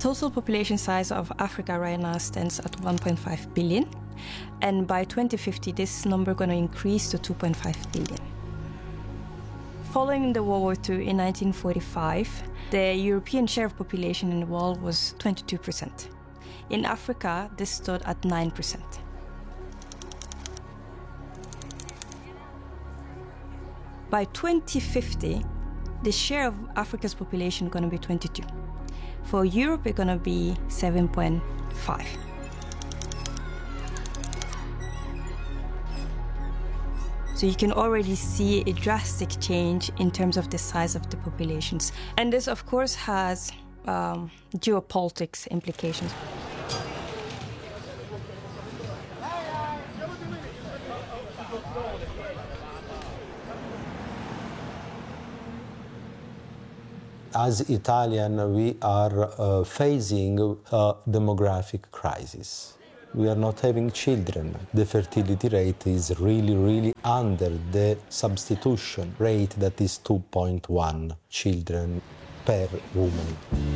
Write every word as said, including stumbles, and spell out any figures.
total population size of Africa right now stands at one point five billion. And by twenty fifty, this number is going to increase to two point five billion. Following the World War Two in nineteen forty-five, the European share of population in the world was twenty-two percent. In Africa, this stood at nine percent. By twenty fifty, the share of Africa's population is going to be twenty-two. For Europe, it's going to be seven point five. So you can already see a drastic change in terms of the size of the populations. And this, of course, has um, geopolitics implications. As Italian, we are uh, facing a demographic crisis. We are not having children. The fertility rate is really, really under the substitution rate that is two point one children per woman.